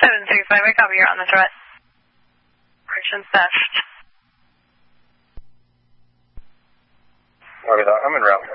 765, copy, you're on the threat. Operation theft. Okay, I'm en route.